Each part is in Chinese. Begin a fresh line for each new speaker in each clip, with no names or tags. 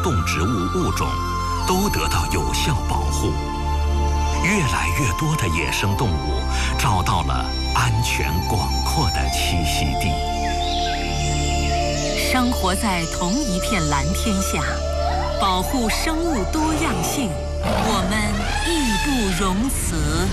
动植物物种都得到有效保护。越来越多的野生动物找到了安全广阔的栖息地。
生活在同一片蓝天下，保护生物多样性，我们义不容辞。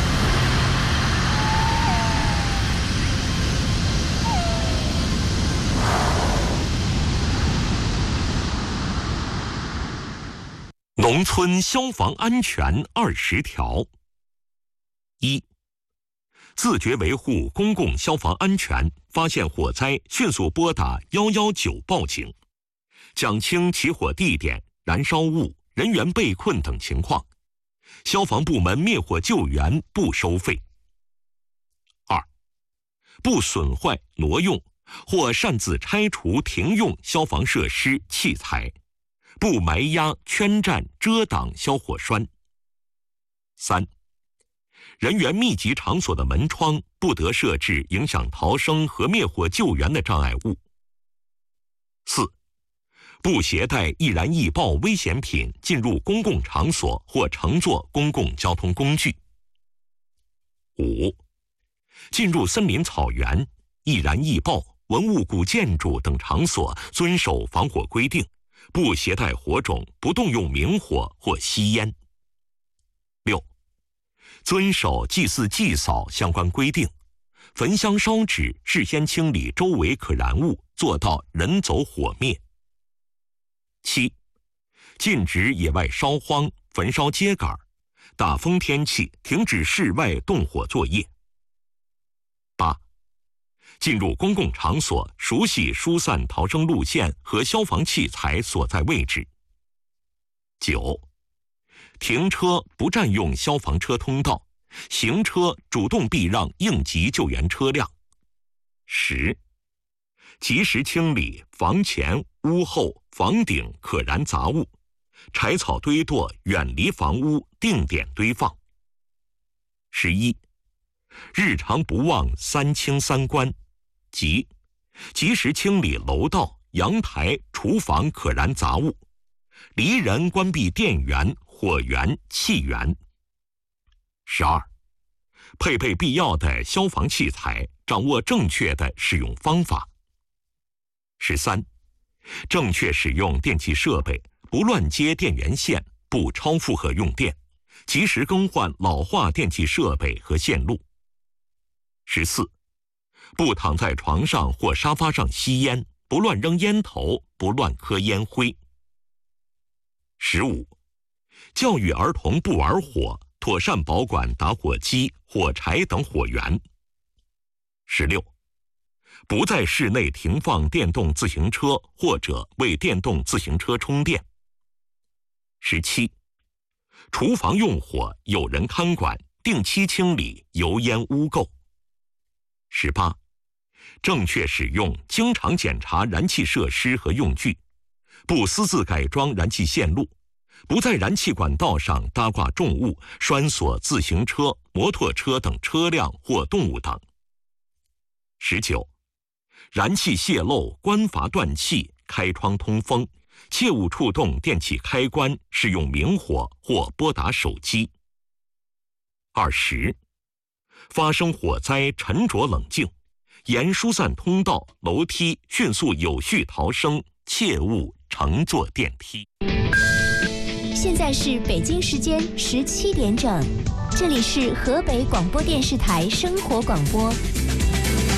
农村消防安全20条。1、自觉维护公共消防安全，发现火灾迅速拨打119报警，讲清起火地点、燃烧物、人员被困等情况。消防部门灭火救援不收费。2、不损坏、挪用或擅自拆除停用消防设施器材，不埋压、圈占、遮挡消火栓。3、人员密集场所的门窗不得设置影响逃生和灭火救援的障碍物。4、不携带易燃易爆危险品进入公共场所或乘坐公共交通工具。5、进入森林草原、易燃易爆、文物古建筑等场所遵守防火规定，不携带火种，不动用明火或吸烟。6、遵守祭祀祭扫相关规定，焚香烧纸，事先清理周围可燃物，做到人走火灭。7、禁止野外烧荒、焚烧秸秆，大风天气停止室外动火作业。8、进入公共场所，熟悉疏散逃生路线和消防器材所在位置。9、停车不占用消防车通道，行车主动避让应急救援车辆。10、及时清理房前、屋后、房顶可燃杂物，柴草堆垛远离房屋，定点堆放。11、日常不忘3清3关，即及时清理楼道、阳台、厨房可燃杂物，离人关闭电源、火源、气源。12、配备必要的消防器材，掌握正确的使用方法。13、正确使用电气设备，不乱接电源线，不超负荷用电，及时更换老化电气设备和线路。14、不躺在床上或沙发上吸烟，不乱扔烟头，不乱磕烟灰。15、教育儿童不玩火，妥善保管打火机、火柴等火源。16、不在室内停放电动自行车或者为电动自行车充电。17、厨房用火有人看管，定期清理油烟污垢。18、正确使用，经常检查燃气设施和用具，不私自改装燃气线路，不在燃气管道上搭挂重物，拴锁自行车、摩托车等车辆或动物等。19、燃气泄漏，关阀断气，开窗通风，切勿触动电器开关，使用明火或拨打手机。20、发生火灾沉着冷静，沿疏散通道、楼梯迅速有序逃生，切勿乘坐电梯。
现在是北京时间17点整，这里是河北广播电视台生活广播